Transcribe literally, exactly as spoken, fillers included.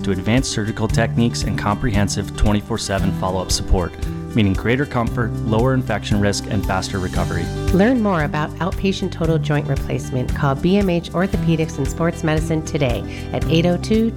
to advanced surgical techniques and comprehensive twenty-four seven follow-up support, meaning greater comfort, lower infection risk, and faster recovery. Learn more about outpatient total joint replacement. Call B M H Orthopedics and Sports Medicine today at eight oh two,